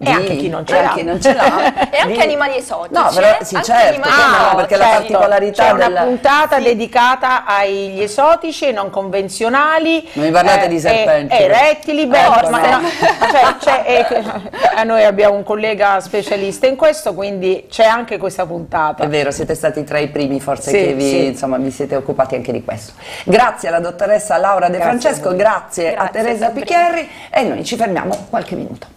e anche chi non ce l'ha. E anche animali esotici. No, però sì, certo, perché la particolarità c'è una puntata dedicata agli esotici e non convenzionali. Non mi parlate di serpenti. Rettili, noi abbiamo un collega specialista in questo, quindi c'è anche questa puntata. È vero, siete stati tra i primi forse che vi siete occupati anche di questo. Grazie alla dottoressa Laura De Francesco, grazie a Teresa Picchieri e noi ci fermiamo qualche minuto.